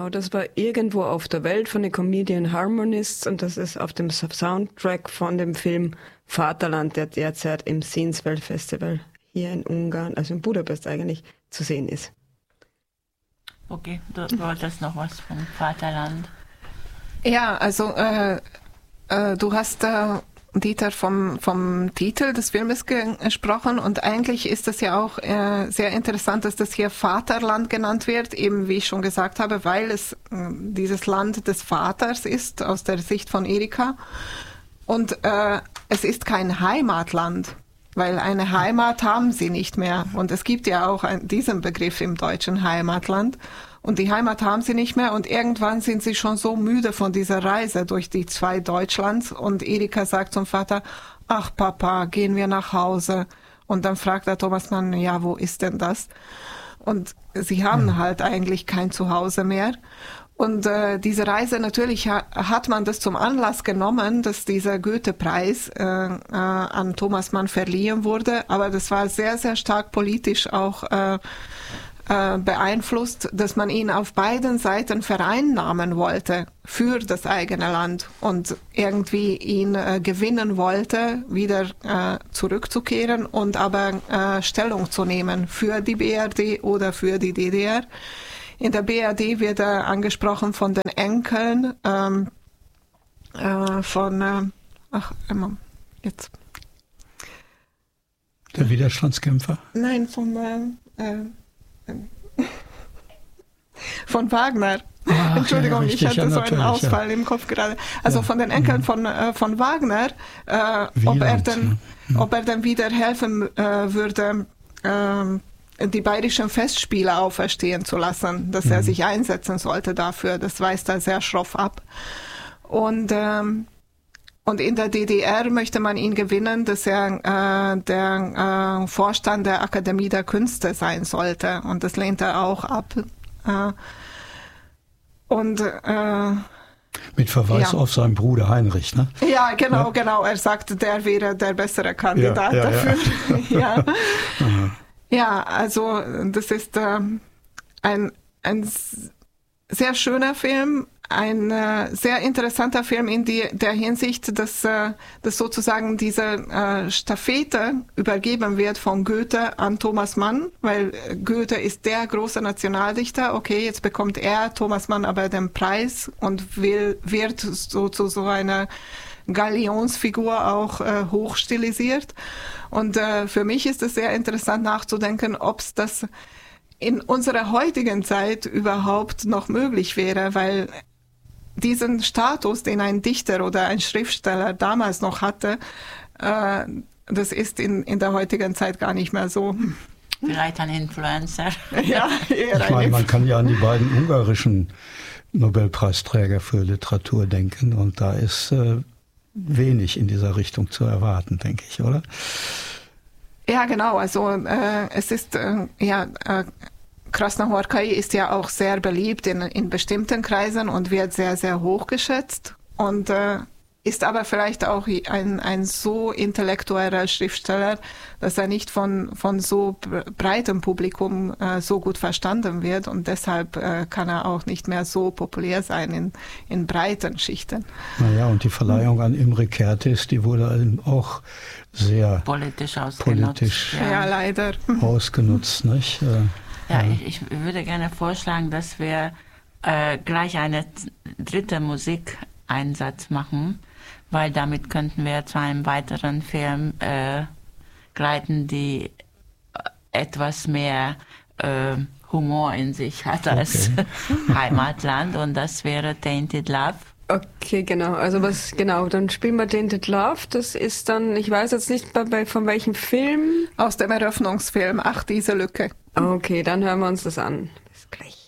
Genau, das war Irgendwo auf der Welt von den Comedian Harmonists und das ist auf dem Soundtrack von dem Film Vaterland, der derzeit im Sceneswelt Festival hier in Ungarn, also in Budapest eigentlich, zu sehen ist. Okay, du wolltest noch was vom Vaterland. Ja, also du hast Dieter vom Titel des Filmes gesprochen und eigentlich ist es ja auch sehr interessant, dass das hier Vaterland genannt wird, eben wie ich schon gesagt habe, weil es dieses Land des Vaters ist, aus der Sicht von Erika. Und es ist kein Heimatland, weil eine Heimat haben sie nicht mehr. Und es gibt ja auch diesen Begriff im Deutschen, Heimatland. Und die Heimat haben sie nicht mehr und irgendwann sind sie schon so müde von dieser Reise durch die zwei Deutschlands und Erika sagt zum Vater, ach Papa, gehen wir nach Hause. Und dann fragt der Thomas Mann, ja, wo ist denn das? Und sie haben halt eigentlich kein Zuhause mehr. Und diese Reise, natürlich hat man das zum Anlass genommen, dass dieser Goethe-Preis an Thomas Mann verliehen wurde. Aber das war sehr, sehr stark politisch auch beeinflusst, dass man ihn auf beiden Seiten vereinnahmen wollte für das eigene Land und irgendwie ihn gewinnen wollte, wieder zurückzukehren und aber Stellung zu nehmen für die BRD oder für die DDR. In der BRD wird er angesprochen von den Enkeln Der Widerstandskämpfer? Nein, von Wagner. Entschuldigung, ja, richtig, ich hatte so einen Ausfall im Kopf gerade. Also von den Enkeln von Wagner, ob er dann wieder helfen würde, die bayerischen Festspiele auferstehen zu lassen, dass er sich einsetzen sollte dafür. Das weist er sehr schroff ab. Und in der DDR möchte man ihn gewinnen, dass er der Vorstand der Akademie der Künste sein sollte. Und das lehnt er auch ab. Mit Verweis auf seinen Bruder Heinrich, ne? Ja, genau. Er sagte, der wäre der bessere Kandidat dafür. Ja. Ja, also das ist ein sehr schöner Film. Ein sehr interessanter Film in der Hinsicht, dass sozusagen diese Stafette übergeben wird von Goethe an Thomas Mann, weil Goethe ist der große Nationaldichter. Okay, jetzt bekommt Thomas Mann aber den Preis und wird so einer Galionsfigur auch hochstilisiert. Und für mich ist es sehr interessant nachzudenken, ob es das in unserer heutigen Zeit überhaupt noch möglich wäre, weil diesen Status, den ein Dichter oder ein Schriftsteller damals noch hatte, das ist in der heutigen Zeit gar nicht mehr so. Vielleicht ein Influencer. Ja, ich meine, man kann ja an die beiden ungarischen Nobelpreisträger für Literatur denken und da ist wenig in dieser Richtung zu erwarten, denke ich, oder? Ja, genau. Also es ist Krasznahorkai ist ja auch sehr beliebt in bestimmten Kreisen und wird sehr, sehr hoch geschätzt und ist aber vielleicht auch ein so intellektueller Schriftsteller, dass er nicht von so breitem Publikum so gut verstanden wird und deshalb kann er auch nicht mehr so populär sein in breiten Schichten. Naja, und die Verleihung an Imre Kertész, die wurde auch sehr politisch ausgenutzt. Ja, leider. Ausgenutzt, nicht? Ja, ich würde gerne vorschlagen, dass wir gleich eine dritte Musikeinsatz machen, weil damit könnten wir zu einem weiteren Film gleiten, die etwas mehr Humor in sich hat als Heimatland und das wäre Tainted Love. Okay, genau. Also dann spielen wir Tainted Love. Das ist dann, ich weiß jetzt nicht von welchem Film. Aus dem Eröffnungsfilm, Ach, diese Lücke. Okay, dann hören wir uns das an. Bis gleich.